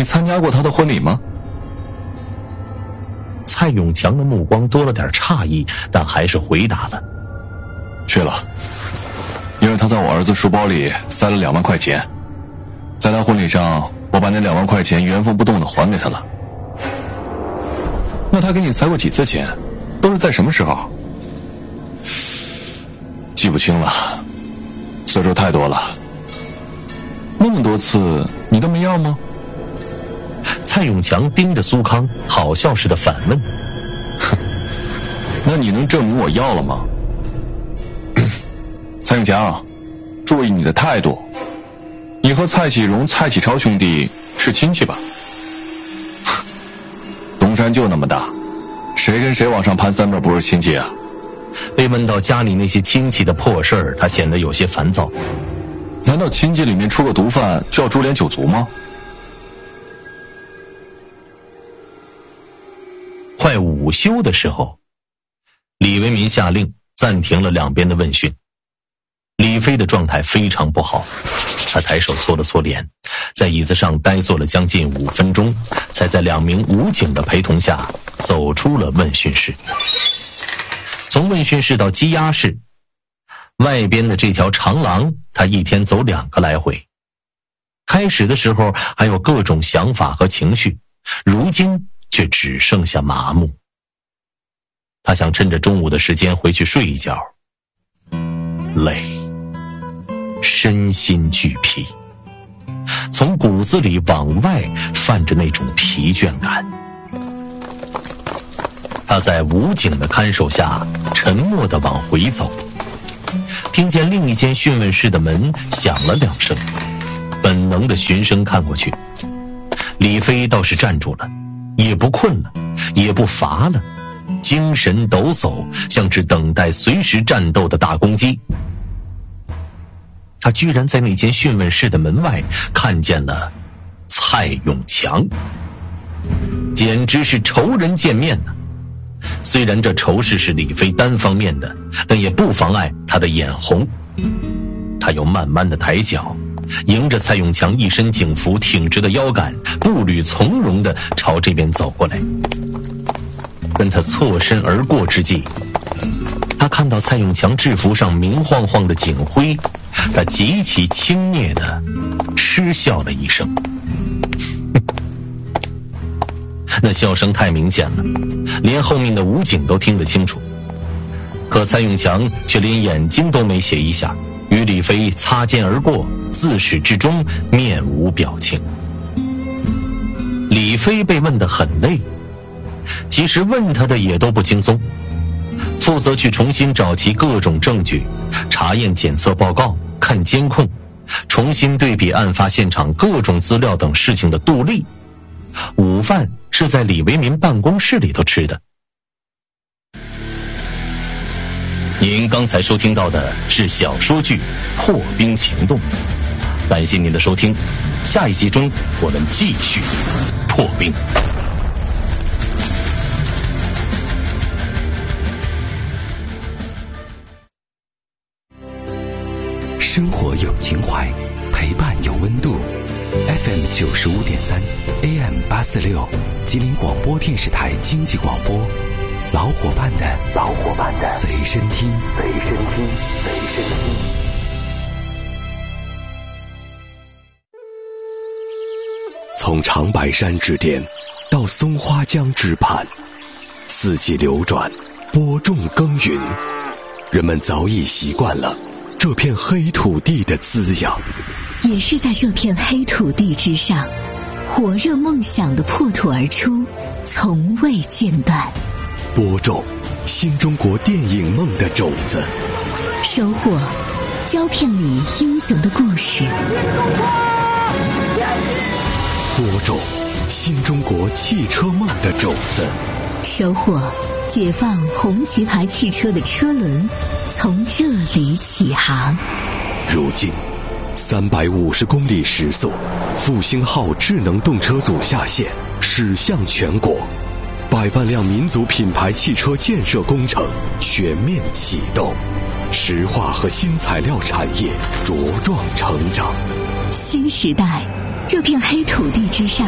参加过他的婚礼吗？ 蔡永强的目光多了点诧异，但还是回答了。 去了，因为他在我儿子书包里塞了2万块钱，在他婚礼上，我把那2万块钱原封不动地还给他了。那他给你塞过几次钱？都是在什么时候？记不清了，次数太多了。那么多次，你都没要吗？ 蔡永强盯着苏康，好笑似的反问。 那你能证明我要了吗？蔡永强，注意你的态度。你和蔡启荣、蔡启超兄弟是亲戚吧？东山就那么大，谁跟谁往上攀3辈不是亲戚啊？ 被问到家里那些亲戚的破事儿，他显得有些烦躁。 难道亲戚里面出个毒贩就要株连9族吗？ 快午休的时候，李维民下令暂停了两边的问讯。李飞的状态非常不好，他抬手搓了搓脸，在椅子上呆坐了将近5分钟，才在2名武警的陪同下走出了问讯室。从问讯室到羁押室，外边的这条长廊，他一天走2个来回。开始的时候还有各种想法和情绪，如今却只剩下麻木。他想趁着中午的时间回去睡一觉，累，身心俱疲，从骨子里往外泛着那种疲倦感。他在武警的看守下沉默地往回走，听见另一间讯问室的门响了2声，本能的循声看过去，李飞倒是站住了，也不困了，也不乏了，精神抖擞，像只等待随时战斗的大公鸡。他居然在那间讯问室的门外看见了蔡永强，简直是仇人见面呢。虽然这仇视是李飞单方面的，但也不妨碍他的眼红。他又慢慢的抬脚，迎着蔡永强一身警服挺直的腰杆，步履从容地朝这边走过来。跟他错身而过之际，他看到蔡永强制服上明晃晃的警徽，他极其轻蔑地嗤笑了一声。那笑声太明显了，连后面的武警都听得清楚。可蔡永强却连眼睛都没斜一下，与李飞擦肩而过，自始至终面无表情。李飞被问得很累，其实问他的也都不轻松。负责去重新找齐各种证据，查验检测报告，看监控，重新对比案发现场各种资料等事情的杜丽，午饭是在李维民办公室里头吃的。您刚才收听到的是小说剧《破冰行动》，感谢您的收听，下一集中我们继续破冰。 生活有情怀，陪伴有温度。FM 95.3 AM 846，吉林广播电视台经济广播，老伙伴的随身听。从长白山之巅到松花江之畔，四季流转，播种耕耘，人们早已习惯了这片黑土地的滋养， 也是在这片黑土地之上，火热梦想的破土而出，从未间断。 播种新中国电影梦的种子， 收获胶片里英雄的故事。 播种新中国汽车梦的种子， 收获解放红旗牌汽车的车轮从这里起航。 如今350公里时速，复兴号智能动车组下线，驶向全国，100万辆民族品牌汽车建设工程全面启动，石化和新材料产业茁壮成长。 新时代，这片黑土地之上